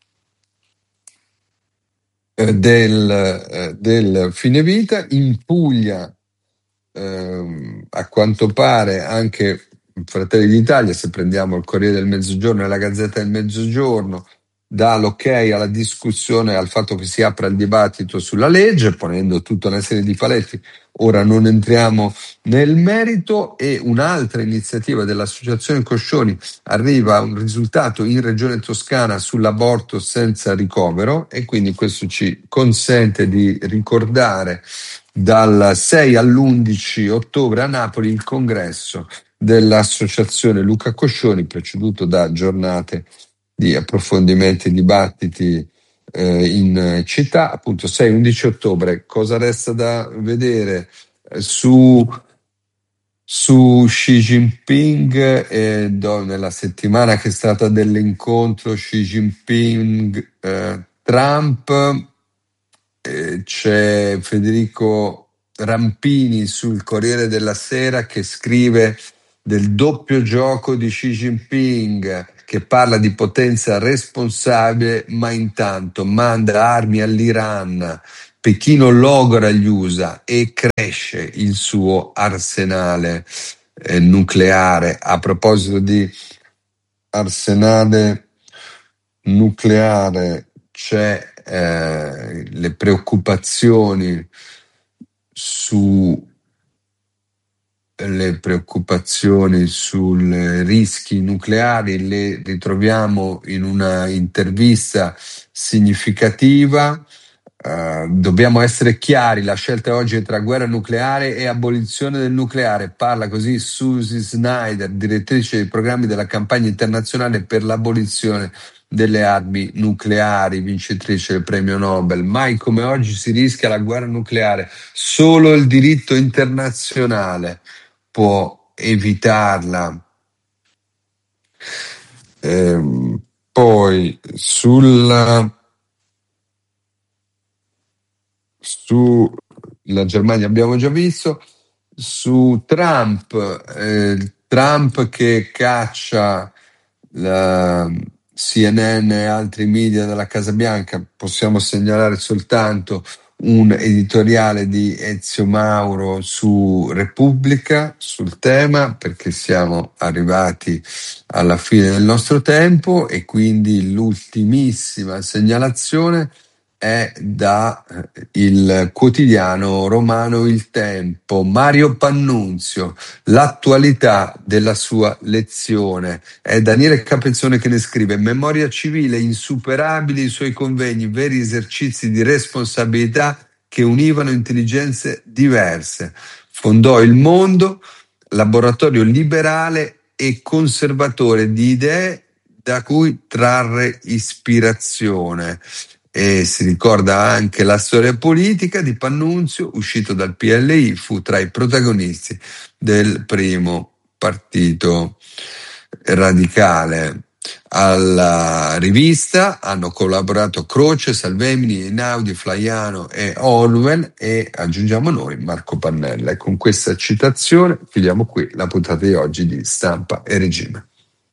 eh, del, eh, del fine vita. In Puglia eh, a quanto pare anche Fratelli d'Italia, se prendiamo il Corriere del Mezzogiorno e la Gazzetta del Mezzogiorno, dà l'ok alla discussione, al fatto che si apra il dibattito sulla legge, ponendo tutta una serie di paletti. Ora non entriamo nel merito. E un'altra iniziativa dell'associazione Coscioni arriva a un risultato in Regione Toscana sull'aborto senza ricovero, e quindi questo ci consente di ricordare dal sei all'undici ottobre a Napoli il congresso dell'associazione Luca Coscioni, preceduto da giornate di approfondimenti e dibattiti eh, in città. Appunto sei undici ottobre. Cosa resta da vedere eh, su Su Xi Jinping, eh, do- nella settimana che è stata dell'incontro Xi Jinping eh, Trump, eh, c'è Federico Rampini sul Corriere della Sera che scrive del doppio gioco di Xi Jinping, che parla di potenza responsabile, ma intanto manda armi all'Iran. Pechino logora gli U S A e cresce il suo arsenale eh, nucleare. A proposito di arsenale nucleare, c'è eh, le preoccupazioni su le preoccupazioni sui rischi nucleari le ritroviamo in una intervista significativa. Uh, dobbiamo essere chiari, la scelta oggi è tra guerra nucleare e abolizione del nucleare. Parla così Susie Snyder, direttrice dei programmi della campagna internazionale per l'abolizione delle armi nucleari, vincitrice del premio Nobel. Mai come oggi si rischia la guerra nucleare. Solo il diritto internazionale può evitarla. Ehm, poi sulla su la Germania abbiamo già visto. Su Trump, eh, Trump che caccia la C N N e altri media dalla Casa Bianca, possiamo segnalare soltanto un editoriale di Ezio Mauro su Repubblica sul tema, perché siamo arrivati alla fine del nostro tempo e quindi l'ultimissima segnalazione è da eh, il quotidiano romano Il Tempo. Mario Pannunzio, l'attualità della sua lezione. È Daniele Capezzone che ne scrive: memoria civile, insuperabili i suoi convegni, veri esercizi di responsabilità che univano intelligenze diverse. Fondò Il Mondo, laboratorio liberale e conservatore di idee da cui trarre ispirazione. E si ricorda anche la storia politica di Pannunzio, uscito dal P L I, fu tra i protagonisti del primo partito radicale. Alla rivista hanno collaborato Croce, Salvemini, Einaudi, Flaiano e Orwell, e aggiungiamo noi Marco Pannella. E con questa citazione chiudiamo qui la puntata di oggi di Stampa e Regime.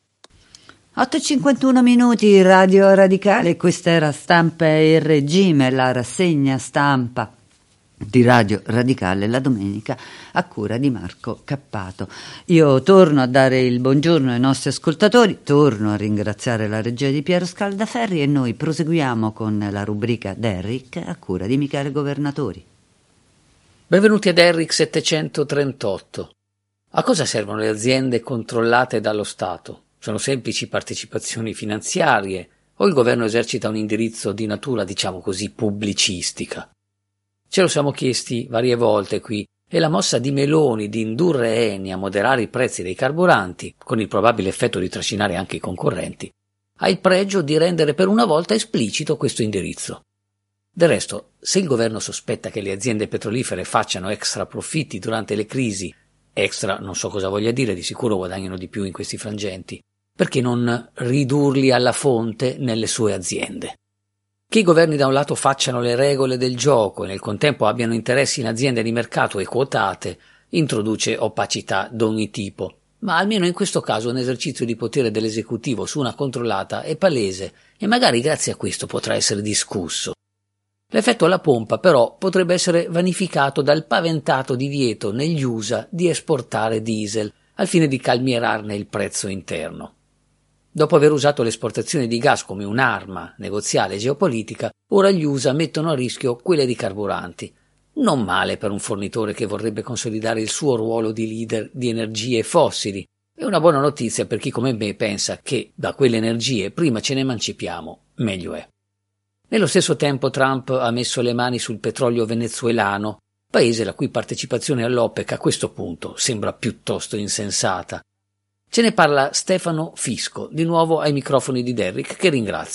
otto e cinquantuno minuti, Radio Radicale, questa era Stampa e Regime, la rassegna stampa di Radio Radicale la domenica a cura di Marco Cappato. Io torno a dare il buongiorno ai nostri ascoltatori, torno a ringraziare la regia di Piero Scaldaferri e noi proseguiamo con la rubrica Derrick a cura di Michele Governatori. Benvenuti a Derrick settecentotrentotto. A cosa servono le aziende controllate dallo Stato? Sono semplici partecipazioni finanziarie o il governo esercita un indirizzo di natura, diciamo così, pubblicistica? Ce lo siamo chiesti varie volte qui e la mossa di Meloni di indurre Eni a moderare i prezzi dei carburanti, con il probabile effetto di trascinare anche i concorrenti, ha il pregio di rendere per una volta esplicito questo indirizzo. Del resto, se il governo sospetta che le aziende petrolifere facciano extra profitti durante le crisi, extra non so cosa voglia dire, di sicuro guadagnano di più in questi frangenti, perché non ridurli alla fonte nelle sue aziende? Che i governi da un lato facciano le regole del gioco e nel contempo abbiano interessi in aziende di mercato e quotate introduce opacità d'ogni tipo, ma almeno in questo caso un esercizio di potere dell'esecutivo su una controllata è palese e magari grazie a questo potrà essere discusso. L'effetto alla pompa però potrebbe essere vanificato dal paventato divieto negli U S A di esportare diesel al fine di calmierarne il prezzo interno. Dopo aver usato l'esportazione di gas come un'arma negoziale e geopolitica, ora gli U S A mettono a rischio quelle di carburanti. Non male per un fornitore che vorrebbe consolidare il suo ruolo di leader di energie fossili. È una buona notizia per chi come me pensa che da quelle energie prima ce ne emancipiamo, meglio è. Nello stesso tempo Trump ha messo le mani sul petrolio venezuelano, paese la cui partecipazione all'OPEC a questo punto sembra piuttosto insensata. Ce ne parla Stefano Fisco, di nuovo ai microfoni di Derrick, che ringrazio.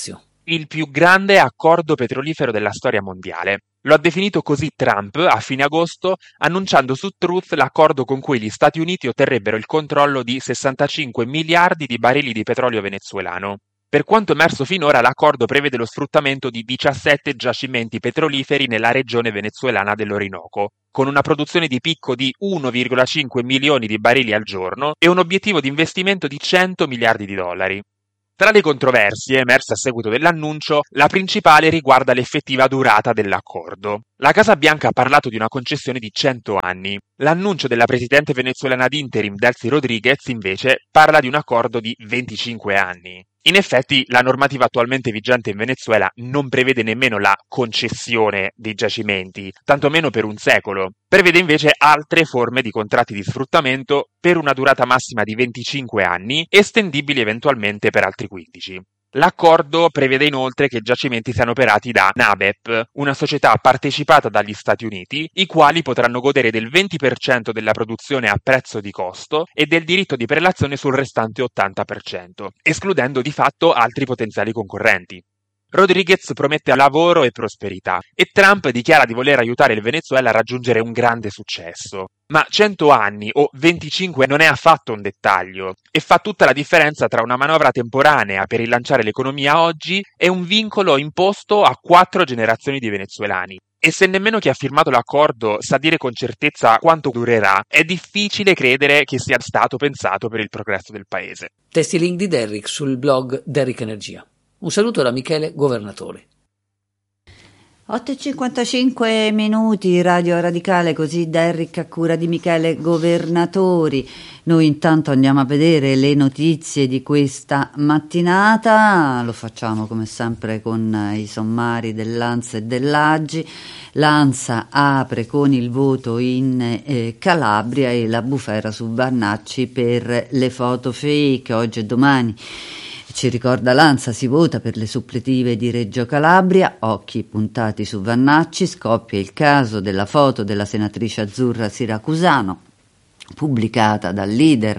il più grande accordo petrolifero della storia mondiale. Lo ha definito così Trump a fine agosto, annunciando su Truth l'accordo con cui gli Stati Uniti otterrebbero il controllo di sessantacinque miliardi di barili di petrolio venezuelano. Per quanto emerso finora, l'accordo prevede lo sfruttamento di diciassette giacimenti petroliferi nella regione venezuelana dell'Orinoco, con una produzione di picco di uno virgola cinque milioni di barili al giorno e un obiettivo di investimento di cento miliardi di dollari. Tra le controversie emerse a seguito dell'annuncio, la principale riguarda l'effettiva durata dell'accordo. La Casa Bianca ha parlato di una concessione di cento anni. L'annuncio della presidente venezuelana di interim Delcy Rodriguez, invece, parla di un accordo di venticinque anni. In effetti, la normativa attualmente vigente in Venezuela non prevede nemmeno la concessione dei giacimenti, tantomeno per un secolo. Prevede invece altre forme di contratti di sfruttamento per una durata massima di venticinque anni, estendibili eventualmente per altri quindici. L'accordo prevede inoltre che i giacimenti siano operati da NABEP, una società partecipata dagli Stati Uniti, i quali potranno godere del venti per cento della produzione a prezzo di costo e del diritto di prelazione sul restante ottanta per cento, escludendo di fatto altri potenziali concorrenti. Rodriguez promette lavoro e prosperità e Trump dichiara di voler aiutare il Venezuela a raggiungere un grande successo. Ma cento anni o venticinque non è affatto un dettaglio e fa tutta la differenza tra una manovra temporanea per rilanciare l'economia oggi e un vincolo imposto a quattro generazioni di venezuelani. E se nemmeno chi ha firmato l'accordo sa dire con certezza quanto durerà, è difficile credere che sia stato pensato per il progresso del paese. Testi link di Derrick sul blog Derrick Energia. Un saluto da Michele Governatore. otto e cinquantacinque minuti, Radio Radicale, così Derrick a cura di Michele Governatori. Noi intanto andiamo a vedere le notizie di questa mattinata, lo facciamo come sempre con i sommari dell'ANSA e dell'AGI. L'ANSA apre con il voto in eh, Calabria e la bufera su Vannacci per le foto fake oggi e domani. Ci ricorda l'ANSA, si vota per le suppletive di Reggio Calabria, occhi puntati su Vannacci, scoppia il caso della foto della senatrice azzurra siracusano, pubblicata dal leader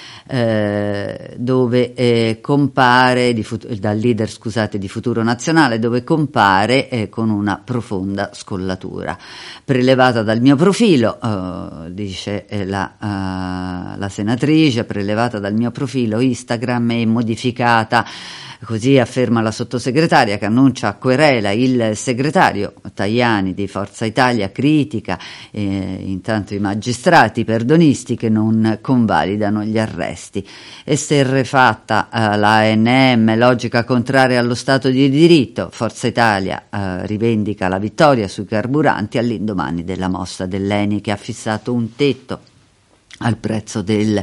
eh, dove eh, compare di fut- dal leader scusate di Futuro Nazionale, dove compare eh, con una profonda scollatura. Prelevata dal mio profilo, eh, dice eh, la, uh, la senatrice, prelevata dal mio profilo Instagram e modificata. Così afferma la sottosegretaria, che annuncia a querela il segretario Tajani di Forza Italia, critica eh, intanto i magistrati perdonisti che non convalidano gli arresti. Esterrefatta eh, la A N M, logica contraria allo Stato di diritto. Forza Italia eh, rivendica la vittoria sui carburanti all'indomani della mossa dell'Eni, che ha fissato un tetto al prezzo del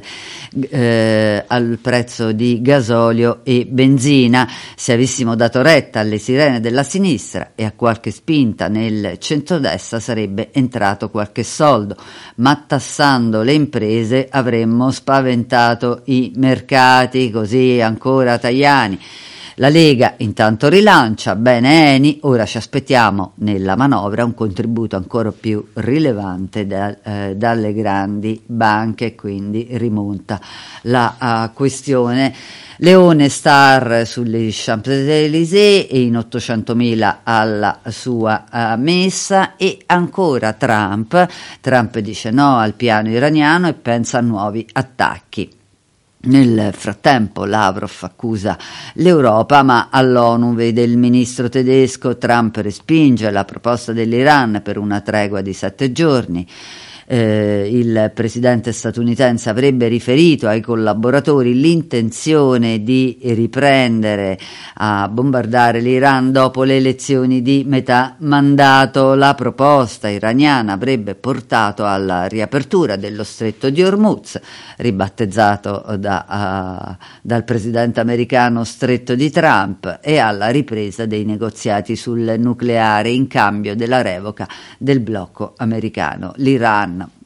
eh, al prezzo di gasolio e benzina. Se avessimo dato retta alle sirene della sinistra e a qualche spinta nel centrodestra sarebbe entrato qualche soldo, ma tassando le imprese avremmo spaventato i mercati. Così ancora Tajani. La Lega intanto rilancia, bene Eni, ora ci aspettiamo nella manovra un contributo ancora più rilevante da, eh, dalle grandi banche, quindi rimonta la uh, questione. Leone star sulle Champs-Élysées e in ottocentomila alla sua uh, messa. E ancora Trump, Trump dice no al piano iraniano e pensa a nuovi attacchi. Nel frattempo Lavrov accusa l'Europa, ma all'ONU vede il ministro tedesco. Trump respinge la proposta dell'Iran per una tregua di sette giorni. Eh, il presidente statunitense avrebbe riferito ai collaboratori l'intenzione di riprendere a bombardare l'Iran dopo le elezioni di metà mandato. La proposta iraniana avrebbe portato alla riapertura dello stretto di Hormuz, ribattezzato da, uh, dal presidente americano stretto di Trump, e alla ripresa dei negoziati sul nucleare in cambio della revoca del blocco americano. L'Iran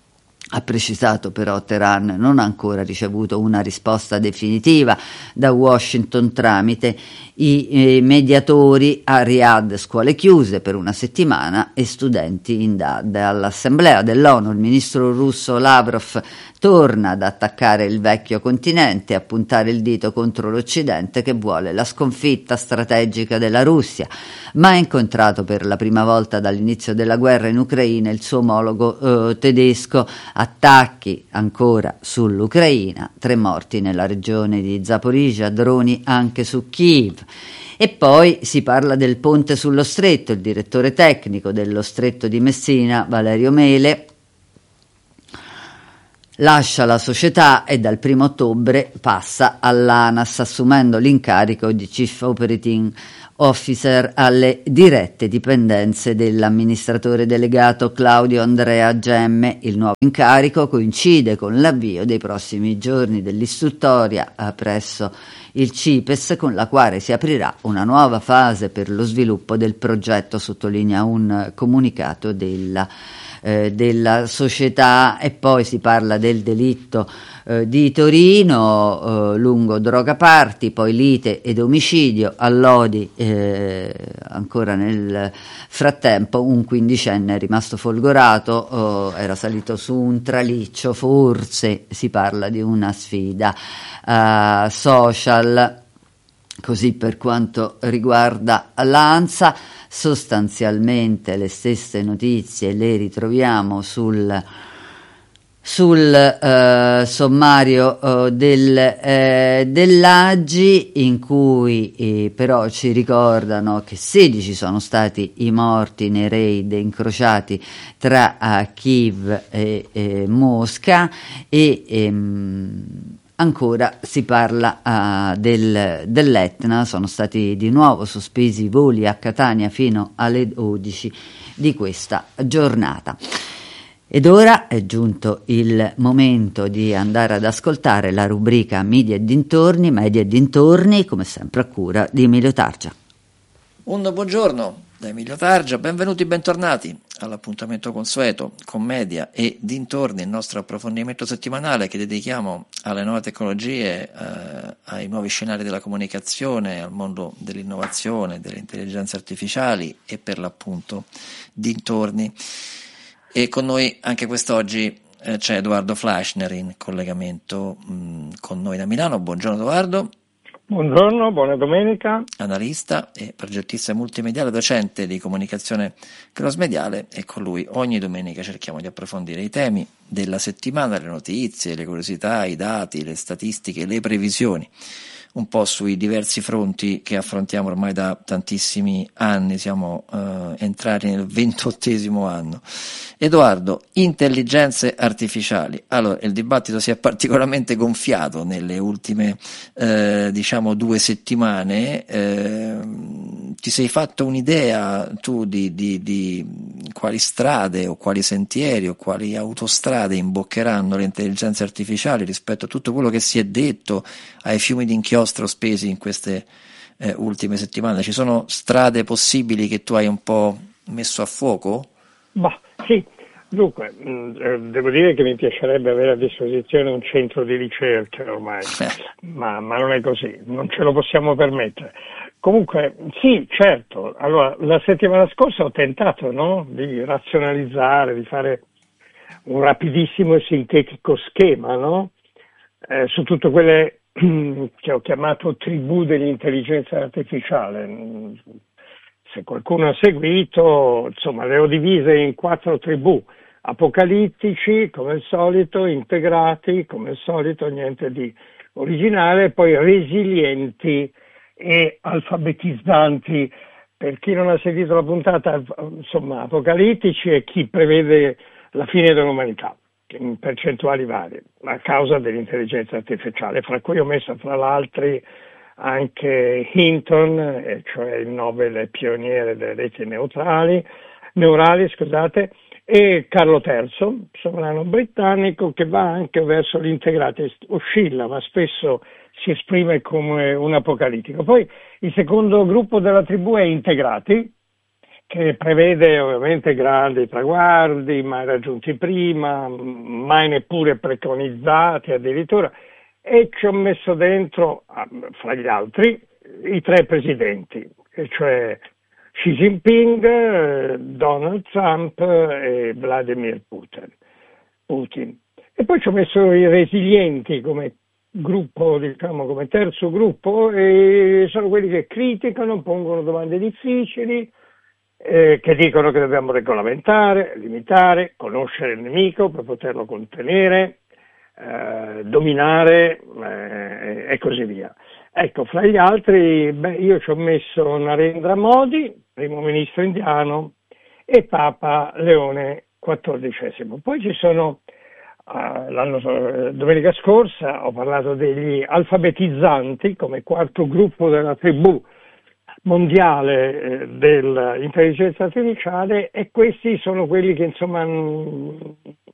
Ha precisato però Teheran non ha ancora ricevuto una risposta definitiva da Washington tramite i mediatori a Riyadh, scuole chiuse per una settimana e studenti in D A D. All'Assemblea dell'ONU il ministro russo Lavrov torna ad attaccare il vecchio continente e a puntare il dito contro l'Occidente che vuole la sconfitta strategica della Russia, ma ha incontrato per la prima volta dall'inizio della guerra in Ucraina il suo omologo eh, tedesco. Attacchi ancora sull'Ucraina, tre morti nella regione di Zaporizhzhia, droni anche su Kiev. E poi si parla del ponte sullo stretto. Il direttore tecnico dello stretto di Messina, Valerio Mele, lascia la società e dal primo ottobre passa all'ANAS, assumendo l'incarico di Chief Operating Officer alle dirette dipendenze dell'amministratore delegato Claudio Andrea Gemme. Il nuovo incarico coincide con l'avvio dei prossimi giorni dell'istruttoria presso il CIPES, con la quale si aprirà una nuova fase per lo sviluppo del progetto, sottolinea un comunicato della Eh, della società. E poi si parla del delitto eh, di Torino, eh, lungo droga party, poi lite ed omicidio a Lodi. Eh, ancora nel frattempo un quindicenne è rimasto folgorato, eh, era salito su un traliccio, forse si parla di una sfida eh, social. Così per quanto riguarda l'ANSA, sostanzialmente le stesse notizie le ritroviamo sul, sul eh, sommario eh, del, eh, dell'A G I, in cui eh, però ci ricordano che sedici sono stati i morti nei raid incrociati tra eh, Kiev e eh, Mosca e ehm, ancora si parla uh, del, dell'Etna. Sono stati di nuovo sospesi i voli a Catania fino alle dodici di questa giornata. Ed ora è giunto il momento di andare ad ascoltare la rubrica Media e dintorni, Media e dintorni, come sempre a cura di Emilio Targia. Un buongiorno da Emilio Targia, benvenuti, bentornati all'appuntamento consueto con Media e dintorni, il nostro approfondimento settimanale che dedichiamo alle nuove tecnologie, eh, ai nuovi scenari della comunicazione, al mondo dell'innovazione, delle intelligenze artificiali e per l'appunto dintorni. E con noi anche quest'oggi eh, c'è Edoardo Fleischner in collegamento mh, con noi da Milano. Buongiorno Edoardo. Buongiorno, buona domenica. Analista e progettista multimediale, docente di comunicazione crossmediale, e con lui ogni domenica cerchiamo di approfondire i temi della settimana, le notizie, le curiosità, i dati, le statistiche, le previsioni, un po' sui diversi fronti che affrontiamo ormai da tantissimi anni. Siamo eh, entrati nel ventottesimo anno. Edoardo, intelligenze artificiali. Allora, il dibattito si è particolarmente gonfiato nelle ultime eh, diciamo due settimane. Eh, ti sei fatto un'idea tu di, di, di quali strade o quali sentieri o quali autostrade imboccheranno le intelligenze artificiali rispetto a tutto quello che si è detto, ai fiumi di inchiostro spesi in queste eh, ultime settimane? Ci sono strade possibili che tu hai un po' messo a fuoco? Bah, sì, dunque, mh, devo dire che mi piacerebbe avere a disposizione un centro di ricerca ormai, ma, ma non è così, non ce lo possiamo permettere. Comunque, sì, certo, allora la settimana scorsa ho tentato, no, di razionalizzare, di fare un rapidissimo e sintetico schema, no, eh, su tutte quelle che ho chiamato tribù dell'intelligenza artificiale. Se qualcuno ha seguito, insomma, le ho divise in quattro tribù: apocalittici, come al solito, integrati, come al solito, niente di originale, poi resilienti e alfabetizzanti. Per chi non ha seguito la puntata, insomma, apocalittici è chi prevede la fine dell'umanità, in percentuali varie, a causa dell'intelligenza artificiale, fra cui ho messo, fra l'altro, anche Hinton, cioè il Nobel pioniere delle reti neutrali, neurali, scusate, e Carlo terzo, sovrano britannico, che va anche verso l'integrati, oscilla, ma spesso si esprime come un apocalittico. Poi il secondo gruppo della tribù è integrati, che prevede ovviamente grandi traguardi, mai raggiunti prima, mai neppure preconizzati addirittura, e ci ho messo dentro, fra gli altri, i tre presidenti, e cioè Xi Jinping, Donald Trump e Vladimir Putin. Putin. E poi ci ho messo i resilienti come gruppo, diciamo, come terzo gruppo, e sono quelli che criticano, pongono domande difficili, eh, che dicono che dobbiamo regolamentare, limitare, conoscere il nemico per poterlo contenere, eh, dominare eh, e così via. Ecco, fra gli altri, beh, io ci ho messo Narendra Modi, primo ministro indiano, e Papa Leone quattordicesimo. Poi ci sono, uh, l'anno, domenica scorsa, ho parlato degli alfabetizzanti come quarto gruppo della tribù mondiale eh, dell'intelligenza artificiale, e questi sono quelli che insomma